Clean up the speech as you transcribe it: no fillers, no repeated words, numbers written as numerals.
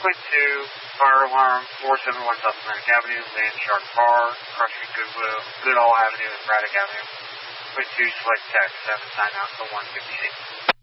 Point 2, fire alarm, 471 South Atlantic Avenue, Land Shark Bar, Cross Street Goodwill, Goodall Avenue, and Braddock Avenue. Point 2, select text, 7 sign out to 156.